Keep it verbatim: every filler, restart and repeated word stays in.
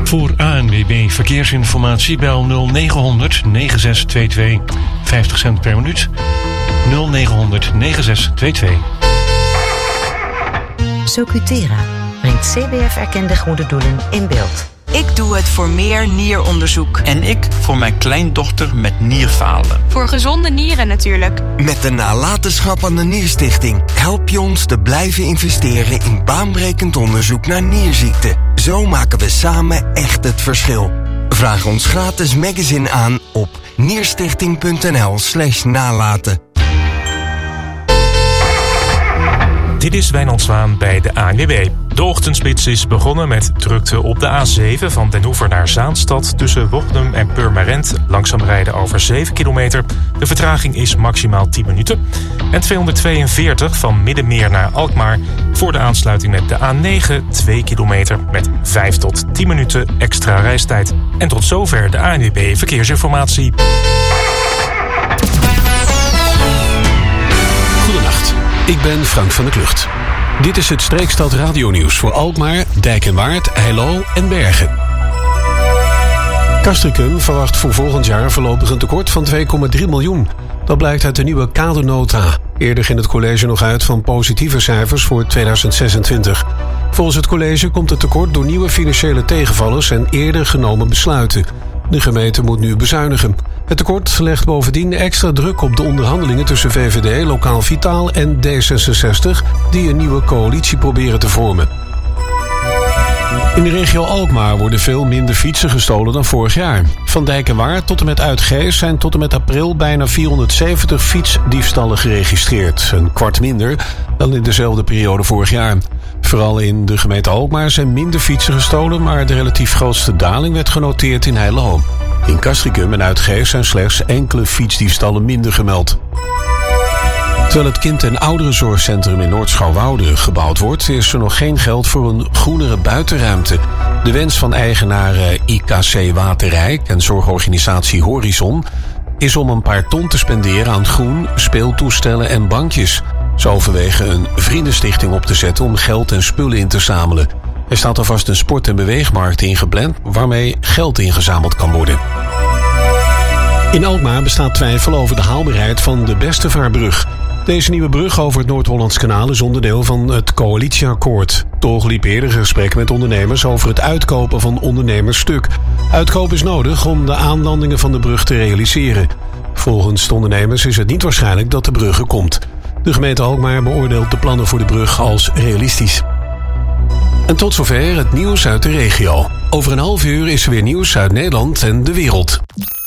Voor A N W B Verkeersinformatie bel nul negen negen zes twee twee. vijftig cent per minuut. nul negen negen zes twee twee. Socutera brengt C B F-erkende goede doelen in beeld. Ik doe het voor meer nieronderzoek. En ik voor mijn kleindochter met nierfalen. Voor gezonde nieren natuurlijk. Met de nalatenschap aan de Nierstichting help je ons te blijven investeren in baanbrekend onderzoek naar nierziekten. Zo maken we samen echt het verschil. Vraag ons gratis magazine aan op nierstichting.nl slash nalaten. Dit is Wijnand Zwaan bij de A N W B. De ochtendspits is begonnen met drukte op de A zeven van Den Oever naar Zaanstad. Tussen Wognum en Purmerend langzaam rijden over zeven kilometer. De vertraging is maximaal tien minuten. En tweehonderdtweeënveertig van Middenmeer naar Alkmaar voor de aansluiting met de A negen twee kilometer met vijf tot tien minuten extra reistijd. En tot zover de A N W B Verkeersinformatie. Goedenacht, ik ben Frank van der Klucht. Dit is het Streekstad radionieuws voor Alkmaar, Dijk en Waard, Heilo en Bergen. Castricum verwacht voor volgend jaar voorlopig een tekort van twee komma drie miljoen. Dat blijkt uit de nieuwe kadernota. Eerder ging het college nog uit van positieve cijfers voor tweeduizend zesentwintig. Volgens het college komt het tekort door nieuwe financiële tegenvallers en eerder genomen besluiten. De gemeente moet nu bezuinigen. Het tekort legt bovendien extra druk op de onderhandelingen tussen V V D, Lokaal Vitaal en D zesenzestig... die een nieuwe coalitie proberen te vormen. In de regio Alkmaar worden veel minder fietsen gestolen dan vorig jaar. Van Dijk en Waard tot en met Uitgeest zijn tot en met april bijna vierhonderdzeventig fietsdiefstallen geregistreerd. Een kwart minder dan in dezelfde periode vorig jaar. Vooral in de gemeente Alkmaar zijn minder fietsen gestolen, maar de relatief grootste daling werd genoteerd in Heilo. In Castricum en Uitgeest zijn slechts enkele fietsdiefstallen minder gemeld. Terwijl het kind- en ouderenzorgcentrum in Noord-Schouwwoude gebouwd wordt, is er nog geen geld voor een groenere buitenruimte. De wens van eigenaar I K C Waterrijk en zorgorganisatie Horizon is om een paar ton te spenderen aan groen, speeltoestellen en bankjes. Ze overwegen een vriendenstichting op te zetten om geld en spullen in te zamelen. Er staat alvast een sport- en beweegmarkt ingepland waarmee geld ingezameld kan worden. In Alkmaar bestaat twijfel over de haalbaarheid van de Bestevaarbrug. Deze nieuwe brug over het Noord-Hollands Kanaal is onderdeel van het coalitieakkoord. Toch liep eerder gesprek met ondernemers over het uitkopen van ondernemersstuk. Uitkoop is nodig om de aanlandingen van de brug te realiseren. Volgens de ondernemers is het niet waarschijnlijk dat de brug er komt. De gemeente Alkmaar beoordeelt de plannen voor de brug als realistisch. En tot zover het nieuws uit de regio. Over een half uur is er weer nieuws uit Nederland en de wereld.